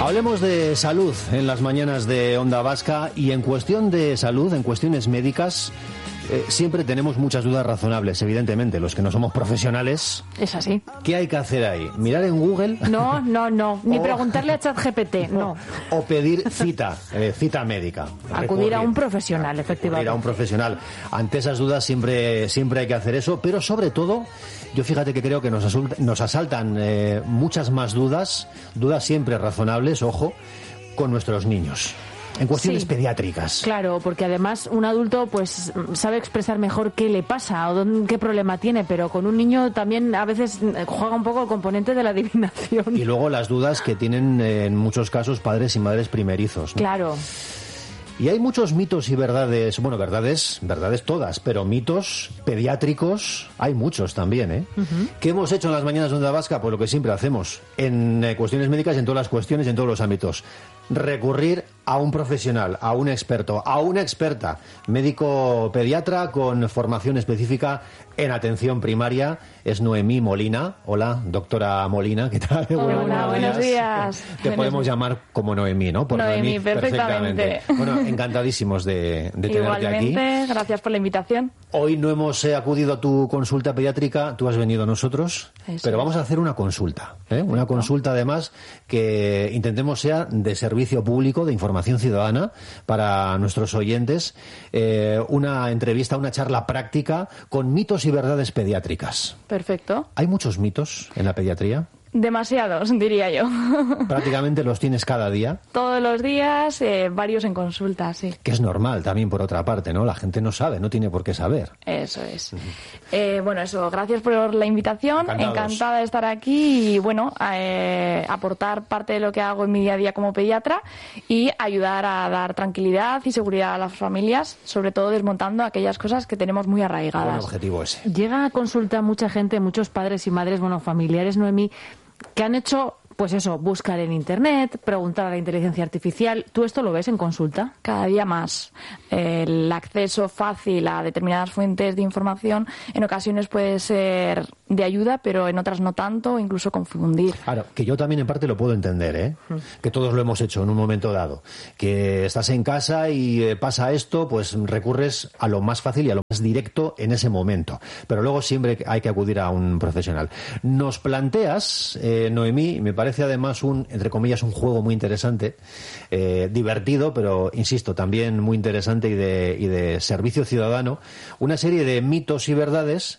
Hablemos de salud en las mañanas de Onda Vasca, y en cuestión de salud, en cuestiones médicas, siempre tenemos muchas dudas razonables, evidentemente, los que no somos profesionales. Es así. ¿Qué hay que hacer ahí? ¿Mirar en Google? No. Ni preguntarle a ChatGPT, no. O pedir cita médica. Acudir a un profesional, efectivamente. Acudir a un profesional. Ante esas dudas siempre hay que hacer eso, pero sobre todo, yo fíjate que creo que nos asaltan muchas más dudas siempre razonables, ojo, con nuestros niños. En cuestiones pediátricas. Claro, porque además un adulto pues sabe expresar mejor qué le pasa o qué problema tiene, pero con un niño también a veces juega un poco el componente de la adivinación. Y luego las dudas que tienen en muchos casos padres y madres primerizos, ¿no? Claro. Y hay muchos mitos y verdades, bueno, verdades todas, pero mitos pediátricos hay muchos también, ¿eh? Uh-huh. ¿Qué hemos hecho en las mañanas de Onda Vasca? Pues lo que siempre hacemos en cuestiones médicas, en todas las cuestiones, en todos los ámbitos. Recurrir a un profesional, a un experto, a una experta, médico pediatra con formación específica en atención primaria. Es Noemí Molina. Hola, doctora Molina, ¿qué tal? Hola, buenos días. Te podemos llamar como Noemí, ¿no? Por Noemí, perfectamente. Bueno, encantadísimos de tenerte aquí. Igualmente, gracias por la invitación. Hoy no hemos acudido a tu consulta pediátrica, tú has venido a nosotros, pero vamos a hacer una consulta, una consulta además que intentemos sea de servicio público, de información ciudadana para nuestros oyentes, una entrevista, una charla práctica con mitos y verdades pediátricas. Perfecto. ¿Hay muchos mitos en la pediatría? Demasiados, diría yo. Prácticamente los tienes cada día. Todos los días, varios en consulta, sí. Que es normal también, por otra parte, ¿no? La gente no sabe, no tiene por qué saber. Eso es. Bueno, eso, gracias por la invitación. Encantada de estar aquí y, bueno, aportar parte de lo que hago en mi día a día como pediatra y ayudar a dar tranquilidad y seguridad a las familias, sobre todo desmontando aquellas cosas que tenemos muy arraigadas. Buen objetivo ese. Llega a consulta mucha gente, muchos padres y madres, bueno, familiares, Noemí, que han hecho, pues eso, buscar en Internet, preguntar a la inteligencia artificial. ¿Tú esto lo ves en consulta? Cada día más. El acceso fácil a determinadas fuentes de información en ocasiones puede ser de ayuda, pero en otras no tanto, incluso confundir. Claro, que yo también en parte lo puedo entender, ¿eh? Que todos lo hemos hecho en un momento dado. Que estás en casa y pasa esto, pues recurres a lo más fácil y a lo más directo en ese momento. Pero luego siempre hay que acudir a un profesional. Nos planteas, Noemí, me parece además entre comillas, un juego muy interesante, divertido, pero insisto, también muy interesante y de servicio ciudadano, una serie de mitos y verdades.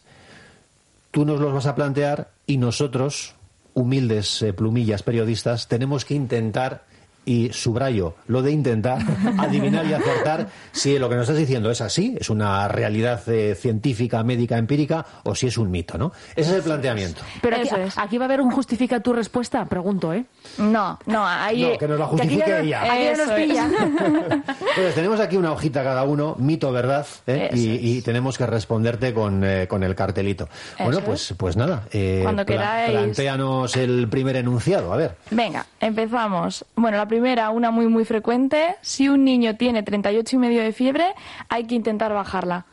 Tú nos los vas a plantear y nosotros, humildes plumillas periodistas, tenemos que intentar, y subrayo lo de intentar, adivinar y acertar si lo que nos estás diciendo es así, es una realidad científica, médica, empírica, o si es un mito, ¿no? Ese es el planteamiento. Pero aquí va a haber un justifica tu respuesta, pregunto, ¿eh? No, ahí... No, que nos la justifique ella. Aquí nos pilla. Pues tenemos aquí una hojita cada uno, mito, verdad, y tenemos que responderte con el cartelito. Bueno, pues nada, cuando queráis. Plantéanos el primer enunciado, a ver. Venga, empezamos. Bueno, la primera, una muy muy frecuente: si un niño tiene 38,5 de fiebre, hay que intentar bajarla.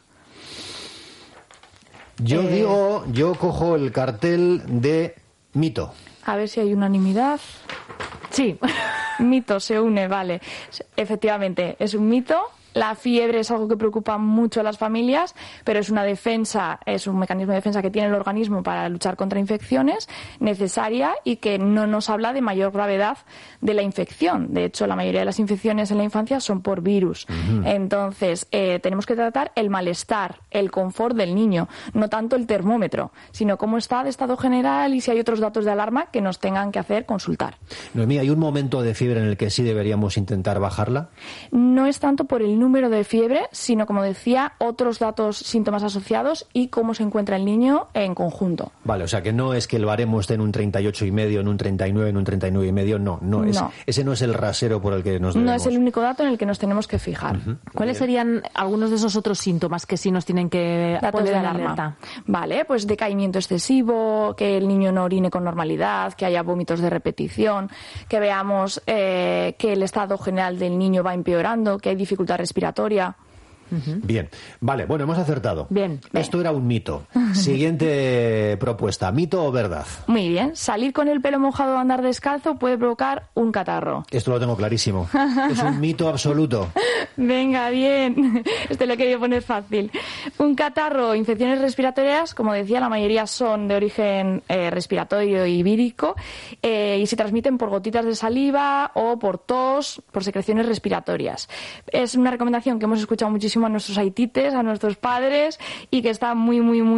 Yo cojo el cartel de mito. A ver si hay unanimidad. Sí, mito, se une, vale. Efectivamente, es un mito. La fiebre es algo que preocupa mucho a las familias, pero es una defensa, es un mecanismo de defensa que tiene el organismo para luchar contra infecciones, necesaria, y que no nos habla de mayor gravedad de la infección. De hecho, la mayoría de las infecciones en la infancia son por virus. Uh-huh. Entonces, tenemos que tratar el malestar, el confort del niño, no tanto el termómetro, sino cómo está de estado general y si hay otros datos de alarma que nos tengan que hacer consultar. Noemí, ¿hay un momento de fiebre en el que sí deberíamos intentar bajarla? No es tanto por el número de fiebre, sino, como decía, otros datos, síntomas asociados y cómo se encuentra el niño en conjunto. Vale, o sea que no es que el baremo esté en un 38,5, en un 39, en un 39,5, no. Ese no es el rasero por el que nos debemos. No es el único dato en el que nos tenemos que fijar. Uh-huh. ¿Cuáles serían algunos de esos otros síntomas que sí nos tienen que poner en alerta? Vale, pues decaimiento excesivo, que el niño no orine con normalidad, que haya vómitos de repetición, que veamos que el estado general del niño va empeorando, que hay dificultad respiratoria. Bien, vale, bueno, hemos acertado. Bien. Esto era un mito. Siguiente propuesta, ¿mito o verdad? Muy bien. Salir con el pelo mojado o andar descalzo puede provocar un catarro. Esto lo tengo clarísimo. Es un mito absoluto. Venga, bien. Este lo he querido poner fácil. Un catarro o infecciones respiratorias, como decía, la mayoría son de origen respiratorio y vírico y se transmiten por gotitas de saliva o por tos, por secreciones respiratorias. Es una recomendación que hemos escuchado muchísimo a nuestros aitites, a nuestros padres y que está muy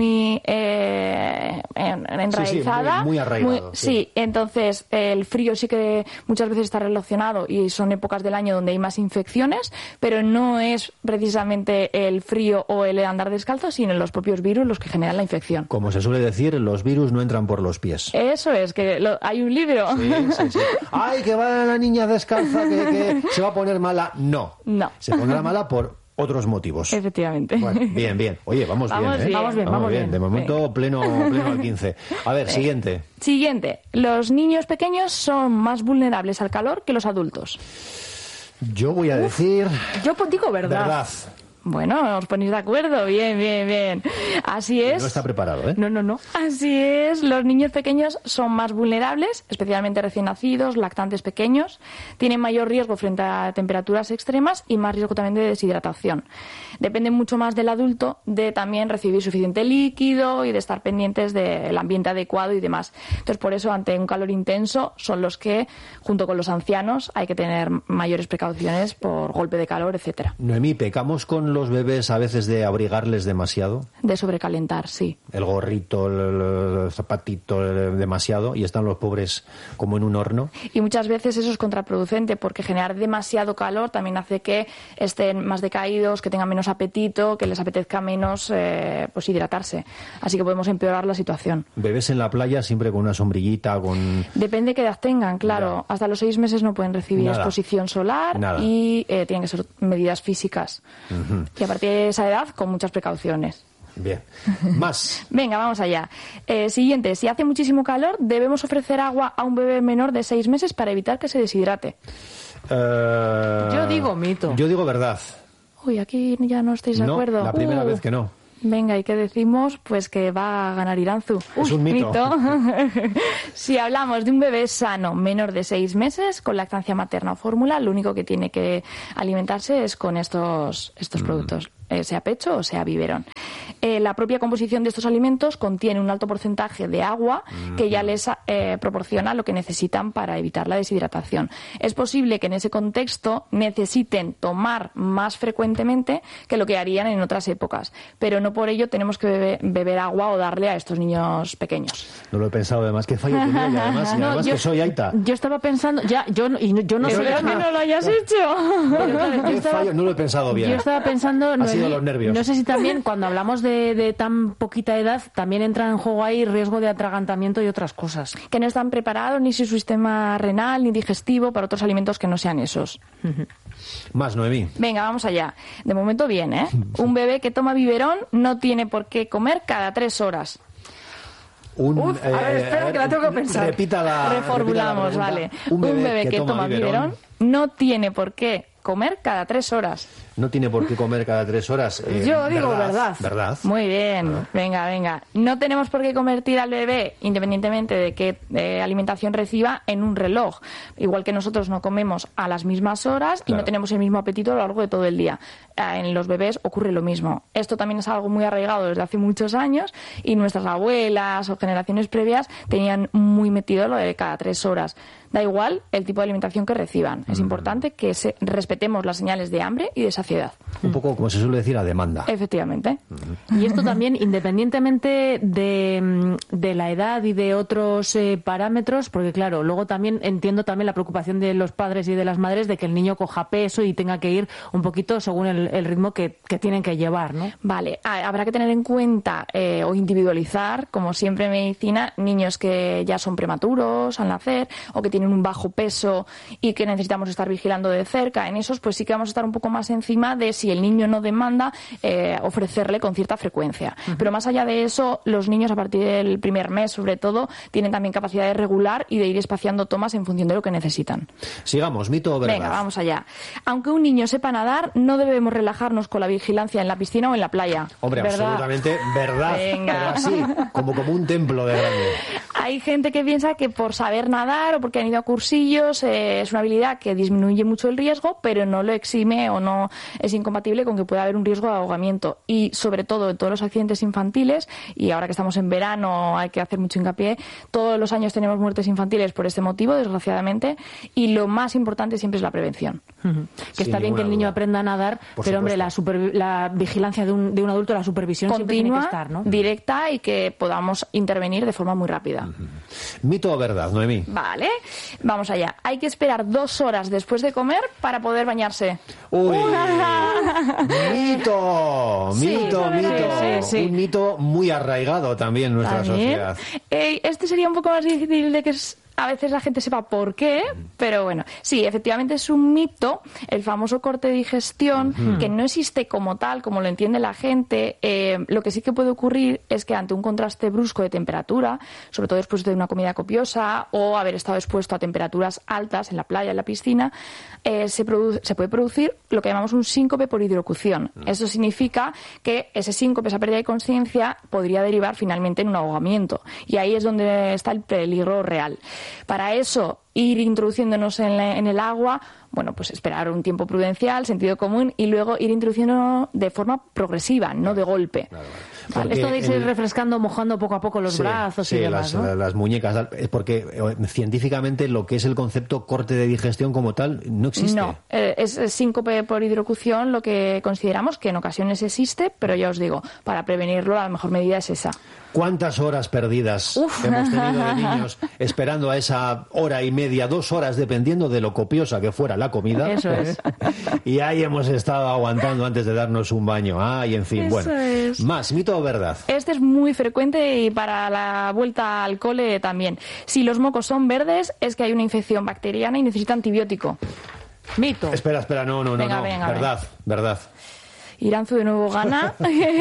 enraizada. Sí, muy arraigado. Sí, entonces el frío sí que muchas veces está relacionado y son épocas del año donde hay más infecciones, pero no es precisamente el frío o el andar descalzo, sino los propios virus los que generan la infección. Como se suele decir, los virus no entran por los pies. Eso es, que hay un libro. Sí. ¡Ay, que va la niña descalza, que se va a poner mala! No. Se pondrá mala por otros motivos. Efectivamente. Bueno, bien. Oye, vamos bien, ¿eh? Vamos bien. De momento, pleno al 15. A ver, siguiente. Los niños pequeños son más vulnerables al calor que los adultos. Yo voy a decir... Yo digo verdad. Bueno, os ponéis de acuerdo. Bien. Así es. No está preparado, ¿eh? No. Así es. Los niños pequeños son más vulnerables, especialmente recién nacidos, lactantes pequeños. Tienen mayor riesgo frente a temperaturas extremas y más riesgo también de deshidratación. Dependen mucho más del adulto de también recibir suficiente líquido y de estar pendientes del ambiente adecuado y demás. Entonces, por eso, ante un calor intenso, son los que, junto con los ancianos, hay que tener mayores precauciones por golpe de calor, etcétera. Noemí, ¿pecamos con los bebés a veces de abrigarles demasiado? De sobrecalentar, sí. El gorrito, el zapatito, demasiado, y están los pobres como en un horno. Y muchas veces eso es contraproducente, porque generar demasiado calor también hace que estén más decaídos, que tengan menos apetito, que les apetezca menos pues hidratarse. Así que podemos empeorar la situación. Bebés en la playa siempre con una sombrillita, con... Depende qué edad tengan, claro. Hasta los 6 meses no pueden recibir exposición solar y tienen que ser medidas físicas. Y a partir de esa edad, con muchas precauciones. Bien. Más. Venga, vamos allá. Siguiente. Si hace muchísimo calor, debemos ofrecer agua a un bebé menor de 6 meses para evitar que se deshidrate. Yo digo mito. Yo digo verdad. Uy, aquí ya no estáis de acuerdo. No, la primera vez que no. Venga, ¿y qué decimos? Pues que va a ganar Iranzu. Es un mito. Si hablamos de un bebé sano menor de 6 meses, con lactancia materna o fórmula, lo único que tiene que alimentarse es con estos productos, sea pecho o sea biberón. La propia composición de estos alimentos contiene un alto porcentaje de agua que ya les proporciona lo que necesitan para evitar la deshidratación. Es posible que en ese contexto necesiten tomar más frecuentemente que lo que harían en otras épocas, pero no por ello tenemos que beber agua o darle a estos niños pequeños. No lo he pensado, además, qué fallo tenía, y además que soy aita. Yo estaba pensando, yo no soy... Espero que no lo hayas hecho. Qué fallo, no lo he pensado bien. Yo estaba pensando... Ha sido los nervios. No sé si también, cuando hablamos de tan poquita edad, también entra en juego ahí riesgo de atragantamiento y otras cosas. Que no están preparados ni su sistema renal ni digestivo para otros alimentos que no sean esos. Más, Noemí. Venga, vamos allá. De momento bien, ¿eh? Un bebé que toma biberón no tiene por qué comer cada 3 horas. A ver, espera, que la tengo que pensar. Reformulamos, vale. Un bebé que toma biberón no tiene por qué comer cada 3 horas. No tiene por qué comer cada 3 horas. Yo digo verdad. ¿Verdad? Muy bien. Venga. No tenemos por qué convertir al bebé, independientemente de qué alimentación reciba, en un reloj. Igual que nosotros no comemos a las mismas horas y no tenemos el mismo apetito a lo largo de todo el día. En los bebés ocurre lo mismo. Esto también es algo muy arraigado desde hace muchos años y nuestras abuelas o generaciones previas tenían muy metido lo de cada 3 horas. Da igual el tipo de alimentación que reciban. Es importante que respetemos las señales de hambre y de saciedad. Un poco, como se suele decir, a demanda. Efectivamente. Y esto también, independientemente de la edad y de otros parámetros, porque claro, luego también entiendo también la preocupación de los padres y de las madres de que el niño coja peso y tenga que ir un poquito según el ritmo que tienen que llevar, ¿no? Vale, habrá que tener en cuenta o individualizar, como siempre en medicina, niños que ya son prematuros al nacer o que tienen tienen un bajo peso y que necesitamos estar vigilando de cerca. En esos, pues sí que vamos a estar un poco más encima de si el niño no demanda, ofrecerle con cierta frecuencia. Pero más allá de eso, los niños a partir del primer mes, sobre todo, tienen también capacidad de regular y de ir espaciando tomas en función de lo que necesitan. Sigamos, mito o verdad. Venga, vamos allá. Aunque un niño sepa nadar, no debemos relajarnos con la vigilancia en la piscina o en la playa. Hombre, ¿verdad? absolutamente verdad. Venga. Pero así, como un templo de grande. Hay gente que piensa que por saber nadar o porque han ido a cursillos es una habilidad que disminuye mucho el riesgo, pero no lo exime o no es incompatible con que pueda haber un riesgo de ahogamiento. Y sobre todo en todos los accidentes infantiles, y ahora que estamos en verano hay que hacer mucho hincapié, todos los años tenemos muertes infantiles por este motivo, desgraciadamente, y lo más importante siempre es la prevención. Que está bien que el niño aprenda a nadar, pero hombre, la vigilancia de un adulto, la supervisión siempre tiene que estar, ¿no? Directa, y que podamos intervenir de forma muy rápida. ¿Mito o verdad, Noemí? Vale, vamos allá. Hay que esperar 2 horas después de comer para poder bañarse. ¡Uy! ¡Mito! ¡Mito, mito! Sí. Un mito muy arraigado también en nuestra sociedad. Este sería un poco más difícil de que a veces la gente sepa por qué, pero bueno, sí, efectivamente es un mito, el famoso corte de digestión, que no existe como tal, como lo entiende la gente. Lo que sí que puede ocurrir es que ante un contraste brusco de temperatura, sobre todo después de una comida copiosa o haber estado expuesto a temperaturas altas en la playa, en la piscina, se puede producir lo que llamamos un síncope por hidrocución. Eso significa que ese síncope, esa pérdida de conciencia, podría derivar finalmente en un ahogamiento. Y ahí es donde está el peligro real. Para eso, ir introduciéndonos en el agua, bueno, pues esperar un tiempo prudencial, sentido común, y luego ir introduciéndonos de forma progresiva, no de golpe. Vale. Esto de irse refrescando, mojando poco a poco los brazos y demás, ¿no? las muñecas, porque científicamente lo que es el concepto corte de digestión como tal no existe. No, es síncope por hidrocución lo que consideramos que en ocasiones existe, pero ya os digo, para prevenirlo la mejor medida es esa. ¿Cuántas horas perdidas hemos tenido de niños esperando a esa hora y media, 2 horas, dependiendo de lo copiosa que fuera la comida? Eso es. Y ahí hemos estado aguantando antes de darnos un baño. Y en fin, Eso bueno. es. Más, ¿mito o verdad? Este es muy frecuente y para la vuelta al cole también. Si los mocos son verdes, es que hay una infección bacteriana y necesita antibiótico. Mito. Espera, no. Venga, Verdad. Iranzu de nuevo gana.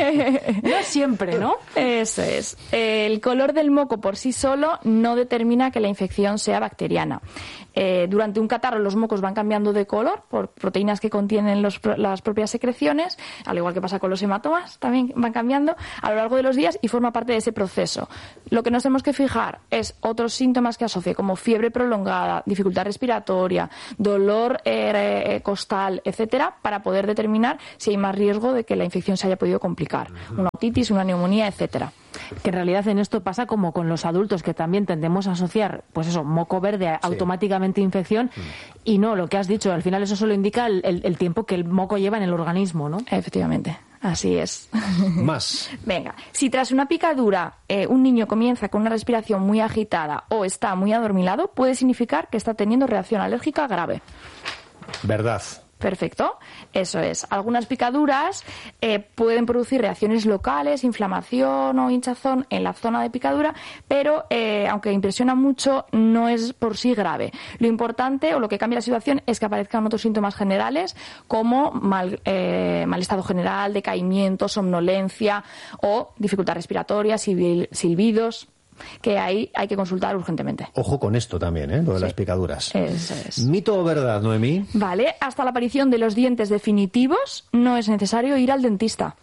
No siempre, ¿no? Eso es. El color del moco por sí solo no determina que la infección sea bacteriana. Durante un catarro los mocos van cambiando de color por proteínas que contienen las propias secreciones, al igual que pasa con los hematomas, también van cambiando a lo largo de los días y forma parte de ese proceso. Lo que nos tenemos que fijar es otros síntomas que asocie, como fiebre prolongada, dificultad respiratoria, dolor costal, etcétera, para poder determinar si hay más riesgo de que la infección se haya podido complicar. Una otitis, una neumonía, etcétera. Que en realidad en esto pasa como con los adultos, que también tendemos a asociar, pues eso, moco verde, automáticamente infección, y no, lo que has dicho, al final eso solo indica el tiempo que el moco lleva en el organismo, ¿no? Efectivamente, así es. Más. Venga, si tras una picadura un niño comienza con una respiración muy agitada o está muy adormilado, puede significar que está teniendo reacción alérgica grave. Verdad. Perfecto, eso es. Algunas picaduras pueden producir reacciones locales, inflamación o hinchazón en la zona de picadura, pero aunque impresiona mucho, no es por sí grave. Lo importante o lo que cambia la situación es que aparezcan otros síntomas generales como mal estado general, decaimiento, somnolencia o dificultad respiratoria, silbidos, que ahí hay que consultar urgentemente. Ojo con esto también, lo de las picaduras. Eso es. ¿Mito o verdad, Noemí? Vale, hasta la aparición de los dientes definitivos no es necesario ir al dentista.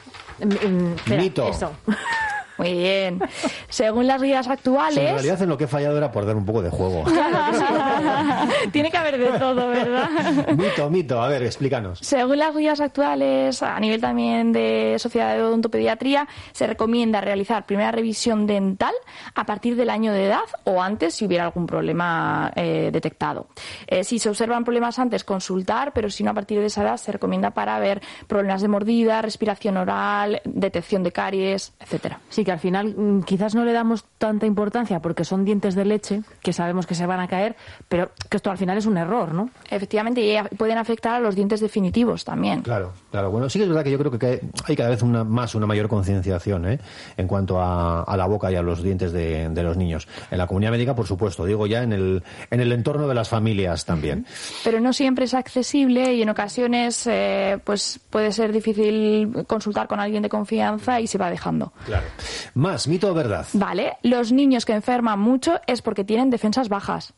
Espera, Mito. Eso. Muy bien. Según las guías actuales... Sí, en realidad en lo que he fallado era por dar un poco de juego. Tiene que haber de todo, ¿verdad? Mito. A ver, explícanos. Según las guías actuales, a nivel también de Sociedad de Odontopediatría, se recomienda realizar primera revisión dental a partir del año de edad o antes si hubiera algún problema detectado. Si se observan problemas antes, consultar, pero si no, a partir de esa edad se recomienda para ver problemas de mordida, respiración oral, detección de caries, etcétera. Sí, que al final quizás no le damos tanta importancia porque son dientes de leche que sabemos que se van a caer, pero que esto al final es un error, ¿no? Efectivamente, y pueden afectar a los dientes definitivos también. Claro. Bueno, sí que es verdad que yo creo que hay cada vez una mayor concienciación en cuanto a la boca y a los dientes de los niños. En la comunidad médica, por supuesto, digo ya en el entorno de las familias también. Pero no siempre es accesible y en ocasiones pues puede ser difícil consultar con alguien de confianza y se va dejando. Claro. Más, ¿mito o verdad? Vale, los niños que enferman mucho es porque tienen defensas bajas.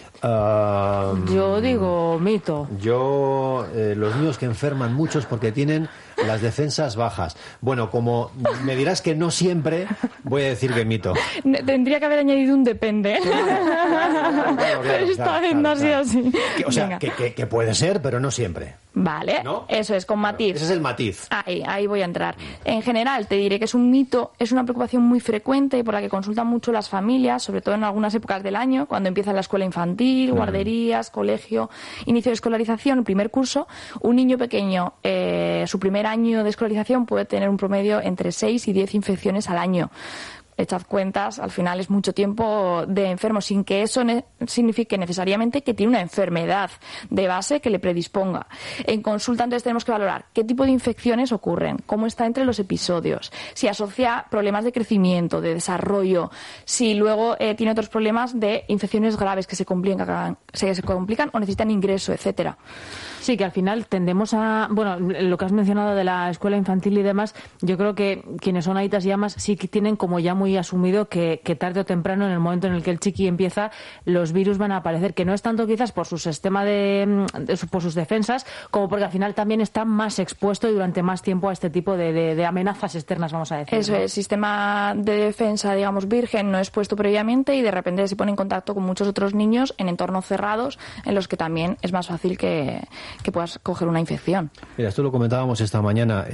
Yo digo mito. Los niños que enferman mucho es porque tienen las defensas bajas. Bueno, como me dirás que no siempre, voy a decir que mito. Tendría que haber añadido un depende. Claro, Esta vez no ha sido así. Que puede ser, pero no siempre. Vale, ¿no? Eso es, con matiz. Ese es el matiz. Ahí voy a entrar. En general, te diré que es un mito, es una preocupación muy frecuente y por la que consultan mucho las familias, sobre todo en algunas épocas del año, cuando empieza la escuela infantil, guarderías, colegio, inicio de escolarización, el primer curso. Un niño pequeño, su primer año de escolarización puede tener un promedio entre 6 y 10 infecciones al año. Echad cuentas, al final es mucho tiempo de enfermo, sin que eso signifique necesariamente que tiene una enfermedad de base que le predisponga. En consulta, entonces, tenemos que valorar qué tipo de infecciones ocurren, cómo está entre los episodios, si asocia problemas de crecimiento, de desarrollo, si luego tiene otros problemas de infecciones graves que se complican o necesitan ingreso, etcétera. Sí, que al final tendemos a... Bueno, lo que has mencionado de la escuela infantil y demás, yo creo que quienes son aitas y amas sí que tienen como ya muy asumido que tarde o temprano, en el momento en el que el chiqui empieza, los virus van a aparecer, que no es tanto quizás por su sistema por sus defensas, como porque al final también está más expuesto y durante más tiempo a este tipo de amenazas externas, vamos a decir. Eso es, sistema de defensa, digamos, virgen, no expuesto previamente y de repente se pone en contacto con muchos otros niños en entornos cerrados en los que también es más fácil que puedas coger una infección. Mira, esto lo comentábamos esta mañana.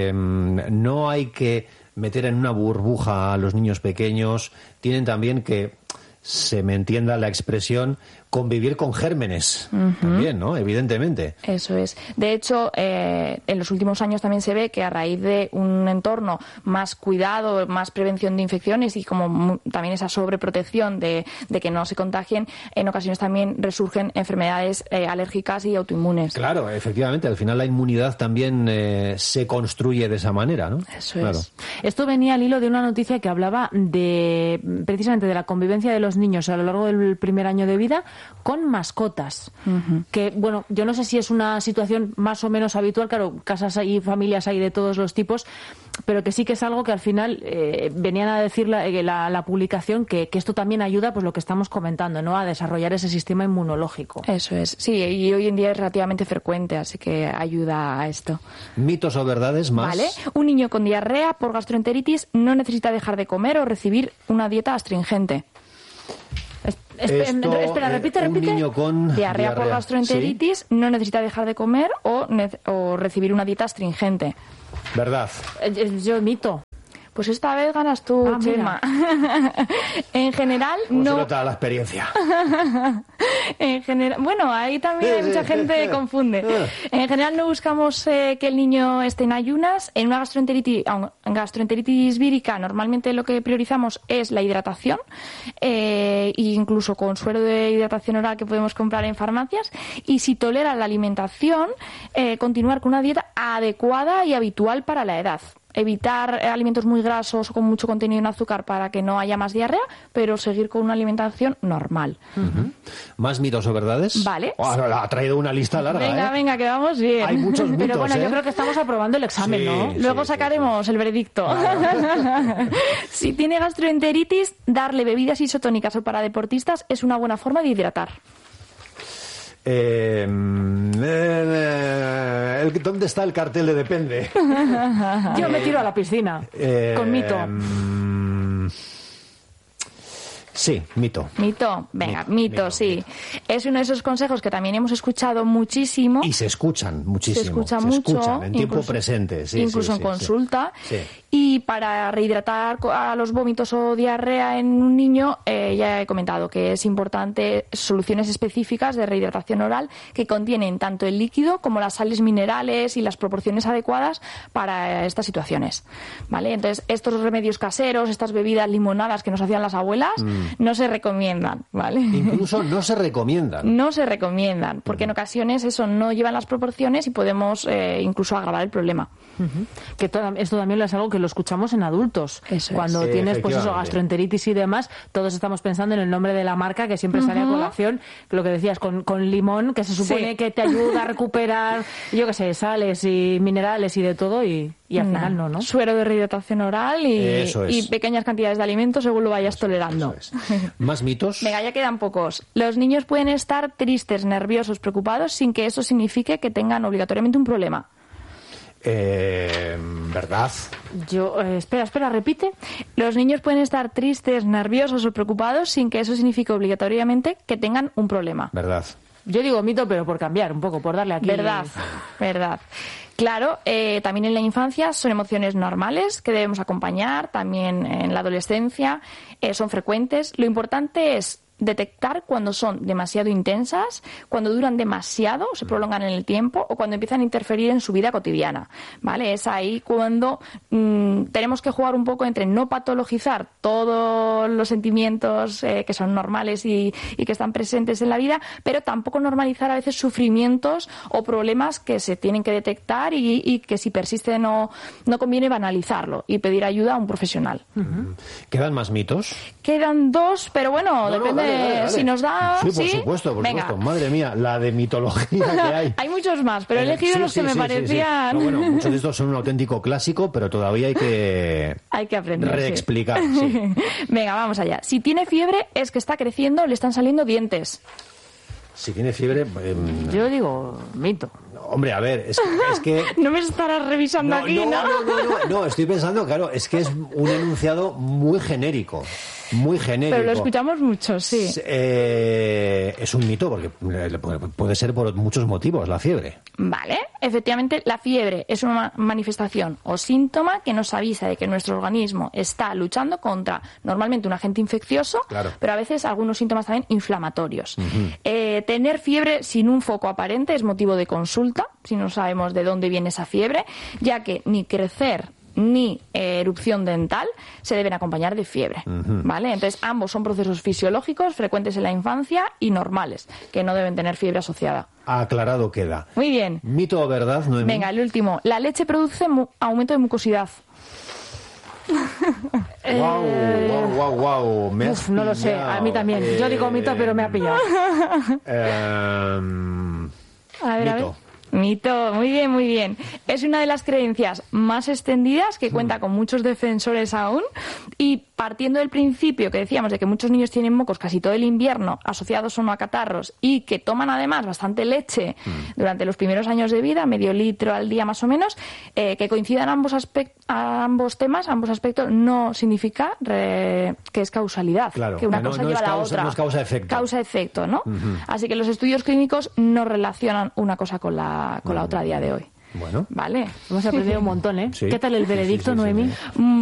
No hay que meter en una burbuja a los niños pequeños. Tienen también que, se me entienda la expresión, convivir con gérmenes también, ¿no? Evidentemente. Eso es. De hecho, en los últimos años también se ve que a raíz de un entorno más cuidado, más prevención de infecciones y como también esa sobreprotección de que no se contagien, en ocasiones también resurgen enfermedades alérgicas y autoinmunes. Claro, efectivamente. Al final la inmunidad también se construye de esa manera, ¿no? Eso claro. es. Esto venía al hilo de una noticia que hablaba precisamente de la convivencia de los niños a lo largo del primer año de vida con mascotas, que bueno, yo no sé si es una situación más o menos habitual, claro, casas y familias hay de todos los tipos, pero que sí que es algo que al final venían a decir la publicación que esto también ayuda, pues lo que estamos comentando, ¿no?, a desarrollar ese sistema inmunológico. Eso es, sí, y hoy en día es relativamente frecuente, así que ayuda a esto. ¿Mitos o verdades más? Vale, un niño con diarrea por gastroenteritis no necesita dejar de comer o recibir una dieta astringente. Espera, repite. Un niño con diarrea por gastroenteritis, ¿sí?, no necesita dejar de comer o recibir una dieta astringente. Verdad. Yo mito. Pues esta vez ganas tú, Chema. En general, no. no. Se nota la experiencia. En general, bueno, ahí también hay mucha gente que confunde. En general no buscamos que el niño esté en ayunas. En una gastroenteritis vírica, normalmente lo que priorizamos es la hidratación, incluso con suero de hidratación oral que podemos comprar en farmacias. Y si tolera la alimentación, continuar con una dieta adecuada y habitual para la edad. Evitar alimentos muy grasos o con mucho contenido en azúcar para que no haya más diarrea, pero seguir con una alimentación normal. ¿Más mitos o verdades? Vale. Ha traído una lista larga. Venga, que vamos bien. Hay muchos mitos, pero bueno, yo creo que estamos aprobando el examen, sí, ¿no? Luego sacaremos el veredicto. Vale. Si tiene gastroenteritis, darle bebidas isotónicas o para deportistas es una buena forma de hidratar. ¿Dónde está el cartel de depende? Yo me tiro a la piscina con mito. Sí, mito. Mito, venga, mito, sí. Es uno de esos consejos que también hemos escuchado muchísimo. Y se escuchan muchísimo. Se escuchan mucho. En tiempo presente, sí. Incluso en consulta. Sí. Y para rehidratar a los vómitos o diarrea en un niño, ya he comentado que es importante soluciones específicas de rehidratación oral que contienen tanto el líquido como las sales minerales y las proporciones adecuadas para estas situaciones, ¿vale? Entonces, estos remedios caseros, estas bebidas limonadas que nos hacían las abuelas, no se recomiendan, ¿vale? Incluso no se recomiendan. No se recomiendan, porque en ocasiones eso no llevan las proporciones y podemos incluso agravar el problema. Que esto también es algo que lo escuchamos en adultos. Eso es. Cuando tienes pues eso, gastroenteritis y demás, todos estamos pensando en el nombre de la marca que siempre sale a colación, lo que decías, con limón, que se supone que te ayuda a recuperar, yo qué sé, sales y minerales y de todo, y al final no. Suero de rehidratación oral y pequeñas cantidades de alimentos según lo vayas tolerando. ¿Más mitos? Venga, ya quedan pocos. Los niños pueden estar tristes, nerviosos, preocupados sin que eso signifique que tengan obligatoriamente un problema. ¿Verdad? Espera, repite. Los niños pueden estar tristes, nerviosos o preocupados sin que eso signifique obligatoriamente que tengan un problema. ¿Verdad? Yo digo mito, pero por cambiar un poco, por darle aquí... Verdad. Claro, también en la infancia son emociones normales que debemos acompañar, también en la adolescencia son frecuentes. Lo importante es detectar cuando son demasiado intensas, cuando duran demasiado, se prolongan en el tiempo o cuando empiezan a interferir en su vida cotidiana, ¿vale? Es ahí cuando tenemos que jugar un poco entre no patologizar todos los sentimientos que son normales y que están presentes en la vida, pero tampoco normalizar a veces sufrimientos o problemas que se tienen que detectar y que si persisten no conviene banalizarlo y pedir ayuda a un profesional. ¿Quedan más mitos? Quedan 2, pero bueno, depende. Dale. Si nos da... Sí, por supuesto. Madre mía, la de mitología que hay. Hay muchos más, pero he elegido los que me parecían... No, bueno, muchos de estos son un auténtico clásico, pero todavía hay que aprender, reexplicar. Sí. Venga, vamos allá. Si tiene fiebre es que está creciendo, le están saliendo dientes. Si tiene fiebre... Yo digo mito. Hombre, a ver, es que... No me estarás revisando aquí, ¿no? No, estoy pensando, claro, es que es un enunciado muy genérico. Muy genérico. Pero lo escuchamos mucho, sí. Es un mito porque puede ser por muchos motivos la fiebre. Vale, efectivamente la fiebre es una manifestación o síntoma que nos avisa de que nuestro organismo está luchando contra normalmente un agente infeccioso, claro, pero a veces algunos síntomas también inflamatorios. Tener fiebre sin un foco aparente es motivo de consulta, si no sabemos de dónde viene esa fiebre, ya que ni crecer ni erupción dental se deben acompañar de fiebre, ¿vale? Entonces, ambos son procesos fisiológicos frecuentes en la infancia y normales, que no deben tener fiebre asociada. Aclarado queda. Muy bien. ¿Mito o verdad, Noemí? Venga, el último. La leche produce aumento de mucosidad. Wow. No lo sé, a mí también. Yo digo mito, pero me ha pillado. A ver. Mito, muy bien. Es una de las creencias más extendidas que cuenta con muchos defensores aún y partiendo del principio que decíamos de que muchos niños tienen mocos casi todo el invierno asociados o no a catarros y que toman además bastante leche durante los primeros años de vida, medio litro al día más o menos, que coincidan ambos aspectos no significa que es causalidad, claro, que una cosa lleva a la otra. No es causa-efecto. Causa-efecto, ¿no? Así que los estudios clínicos no relacionan una cosa con la otra a día de hoy. Bueno. Vale. Hemos aprendido un montón, ¿eh? Sí. ¿Qué tal el veredicto, Sí. Noemí?